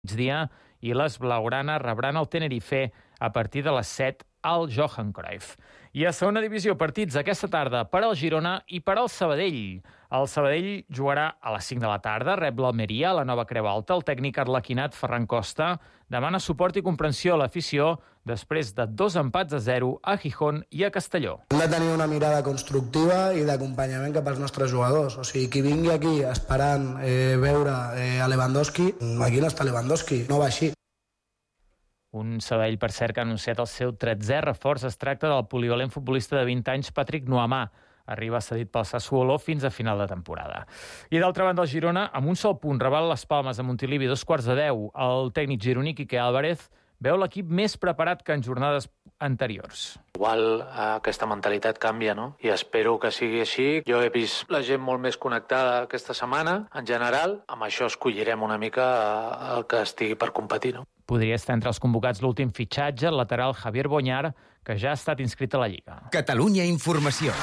migdia i les blaugranes rebran el Tenerife a partir de les 7 al Johan Cruyff. I a segona divisió, partits aquesta tarda per al Girona i per al Sabadell. El Sabadell jugarà a les 5 de la tarda, rep l'Almeria, a la Nova Creu Alta. El tècnic arlequinat Ferran Costa demana suport i comprensió a l'afició després de 2 empats a 0 a Gijón i a Castelló. Hem de tenir una mirada constructiva i d'acompanyament cap als nostres jugadors. O sigui, qui vingui aquí esperant veure a Lewandowski, aquí no està Lewandowski, no va així. Un Sabadell, per cert, que ha anunciat el seu 13è reforç. Es tracta del polivalent futbolista de 20 anys, Patrick Nuamà. Arriba cedit pel Sassuolo fins a final de temporada. I d'altra banda, el Girona, amb un sol punt, rebal les Palmes a Montilivi, 2:15. El tècnic gironí, Quique Álvarez, veu l'equip més preparat que en jornades anteriors. Igual aquesta mentalitat canvia, no? I espero que sigui així. Jo he vist la gent molt més connectada aquesta setmana, en general. Amb això escollirem una mica el que estigui per competir, no? Podria estar entre els convocats l'últim fitxatge, el lateral Javier Boñar, que ja ha estat inscrit a la Lliga. Catalunya Informació.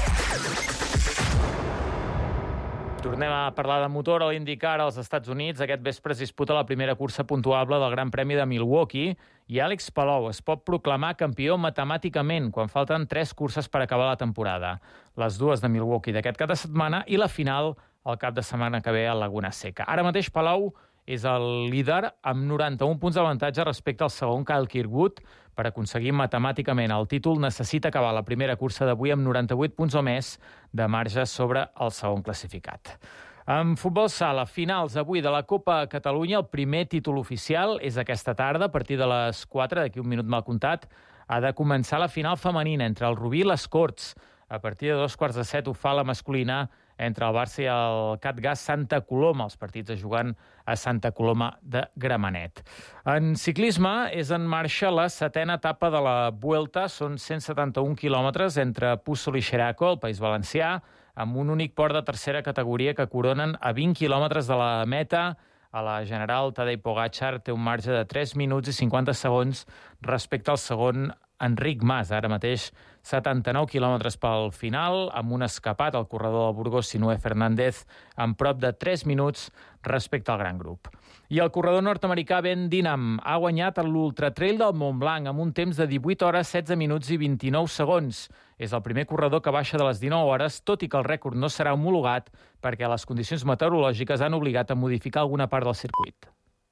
Tornem a parlar de motor a l'IndyCar als Estats Units. Aquest vespre es disputa la primera cursa puntuable del Gran Premi de Milwaukee i Àlex Palou es pot proclamar campió matemàticament quan falten 3 curses per acabar la temporada. Les dues de Milwaukee d'aquest cap de setmana i la final el cap de setmana que ve a Laguna Seca. Ara mateix Palou és el líder amb 91 punts d'avantatge respecte al segon Kyle Kirkwood. Per aconseguir matemàticament el títol necessita acabar la primera cursa d'avui amb 98 punts o més de marge sobre el segon classificat. En futbol sala, finals avui de la Copa Catalunya. El primer títol oficial és aquesta tarda, a partir de les 4, d'aquí un minut mal comptat, ha de començar la final femenina entre el Rubí i les Corts. A partir de 2:15 ho fa la masculina entre el Barça i el Catgas Santa Coloma. Els partits es juguen a Santa Coloma de Gramenet. En ciclisme és en marxa la 7a etapa de la Vuelta. Són 171 quilòmetres entre Puçol i Xeraco, al País Valencià, amb un únic port de tercera categoria que coronen a 20 quilòmetres de la meta. A la general, Tadej Pogačar té un marge de 3 minuts i 50 segons respecte al segon Enric Mas. Ara mateix 79 quilòmetres pel final, amb un escapat al corredor del Burgos Sinué Fernández amb prop de 3 minuts respecte al gran grup. I el corredor nord-americà Ben Dinham ha guanyat l'Ultratrail del Montblanc amb un temps de 18 hores, 16 minuts i 29 segons. És el primer corredor que baixa de les 19 hores, tot i que el rècord no serà homologat perquè les condicions meteorològiques han obligat a modificar alguna part del circuit.